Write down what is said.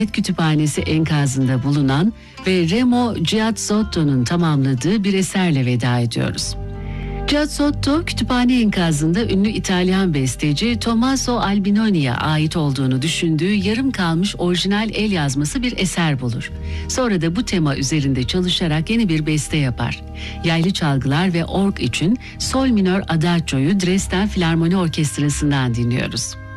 Kütüphanesi enkazında bulunan ve Remo Giazzotto'nun tamamladığı bir eserle veda ediyoruz. Giazzotto, kütüphane enkazında ünlü İtalyan besteci Tommaso Albinoni'ye ait olduğunu düşündüğü yarım kalmış orijinal el yazması bir eser bulur. Sonra da bu tema üzerinde çalışarak yeni bir beste yapar. Yaylı çalgılar ve org için Sol minör Adagio'yu Dresden Filarmoni Orkestrası'ndan dinliyoruz.